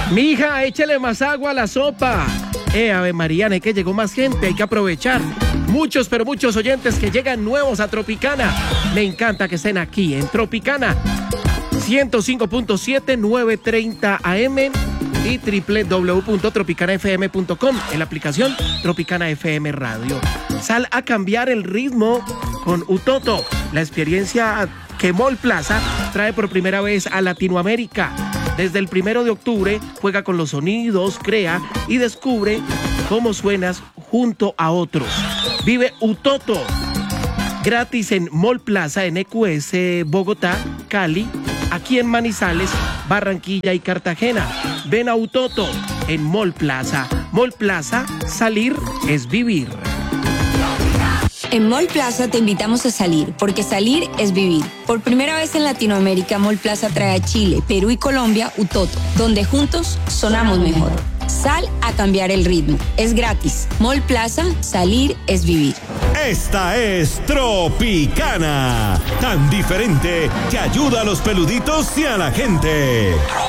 Mija, échale más agua a la sopa. Ave Mariana, que llegó más gente, hay que aprovechar. Muchos, pero muchos oyentes que llegan nuevos a Tropicana. Me encanta que estén aquí en Tropicana. 105.7, 930 AM y www.tropicanafm.com en la aplicación Tropicana FM Radio. Sal a cambiar el ritmo con Utoto, la experiencia que Mall Plaza trae por primera vez a Latinoamérica. Desde el 1 de octubre juega con los sonidos, crea y descubre cómo suenas junto a otros. Vive Utoto gratis en Mall Plaza en EQS Bogotá, Cali, aquí en Manizales, Barranquilla y Cartagena. Ven a Utoto en Mall Plaza. Mall Plaza, salir es vivir. En Mall Plaza te invitamos a salir, porque salir es vivir. Por primera vez en Latinoamérica, Mall Plaza trae a Chile, Perú y Colombia Utoto, donde juntos sonamos mejor. Sal a cambiar el ritmo. Es gratis. Mall Plaza, salir es vivir. Esta es Tropicana, tan diferente que ayuda a los peluditos y a la gente.